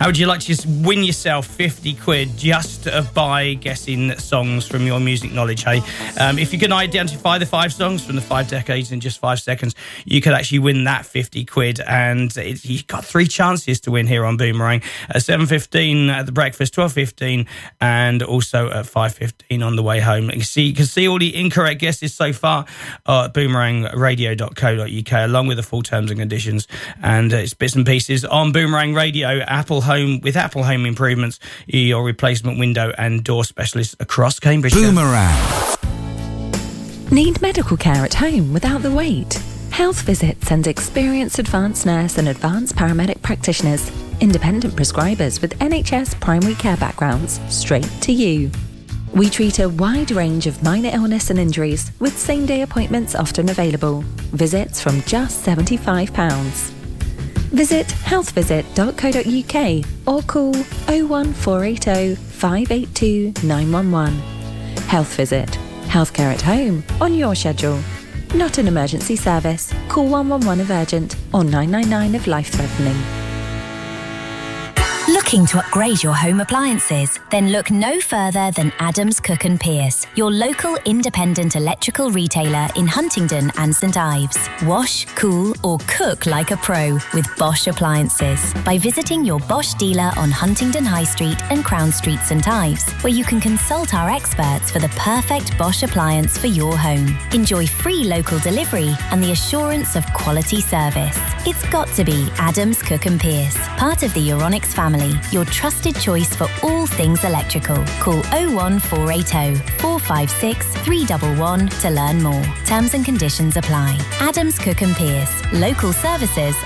would you like to win yourself 50 quid just by guessing songs from your music knowledge, hey? If you can identify the 5 songs from the 5 decades in just 5 seconds, you could actually win that 50 quid. And you've got 3 chances to win here on Boomerang. At 7:15 at the breakfast, 12:15, and also at 5:15 on the way home. You can see all the incorrect guesses so far at boomerangradio.co.uk, along with the full terms and conditions. And it's bits and pieces on Boomerang Radio, Apple Home, with Apple Home improvements, your replacement window and door specialist across Cambridgeshire. Boomerang. Need medical care at home without the wait? Health Visit sends experienced advanced nurse and advanced paramedic practitioners, independent prescribers with NHS primary care backgrounds, straight to you. We treat a wide range of minor illness and injuries, with same-day appointments often available. Visits from just £75. Visit healthvisit.co.uk or call 01480 582 911. Health Visit. Healthcare at home, on your schedule. Not an emergency service. Call 111 if urgent or 999 if life-threatening. Looking to upgrade your home appliances? Then look no further than Adams Cook & Pierce, your local independent electrical retailer in Huntingdon and St Ives. Wash, cool or cook like a pro with Bosch appliances by visiting your Bosch dealer on Huntingdon High Street and Crown Street, St Ives, where you can consult our experts for the perfect Bosch appliance for your home. Enjoy free local delivery and the assurance of quality service. It's got to be Adams Cook & Pierce, part of the Euronics family, your trusted choice for all things electrical. Call 01480 456 311 to learn more. Terms and conditions apply. Adams Cook & Pierce. Local services